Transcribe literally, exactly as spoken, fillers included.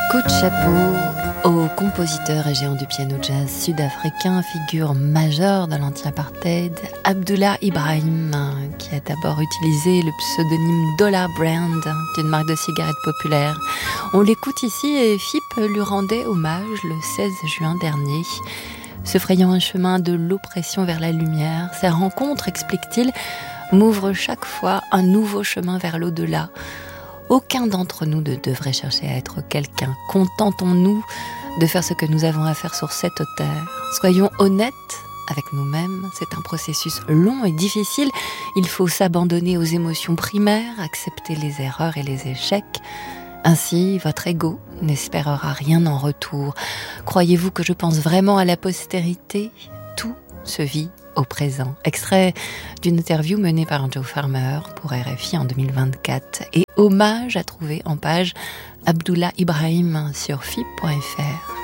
Coup de chapeau au compositeur et géant du piano jazz sud-africain, figure majeure de l'anti-apartheid, Abdullah Ibrahim, qui a d'abord utilisé le pseudonyme Dollar Brand d'une marque de cigarettes populaire. On l'écoute ici et F I P lui rendait hommage le seize juin dernier. Se frayant un chemin de l'oppression vers la lumière, ces rencontres, explique-t-il, m'ouvrent chaque fois un nouveau chemin vers l'au-delà. Aucun d'entre nous ne devrait chercher à être quelqu'un. Contentons-nous de faire ce que nous avons à faire sur cette terre. Soyons honnêtes avec nous-mêmes. C'est un processus long et difficile. Il faut s'abandonner aux émotions primaires, accepter les erreurs et les échecs. Ainsi, votre ego n'espérera rien en retour. Croyez-vous que je pense vraiment à la postérité ? Tout se vit au présent. Extrait d'une interview menée par Joe Farmer pour R F I en deux mille vingt-quatre. Et hommage à trouver en page Abdullah Ibrahim sur F I P point F R.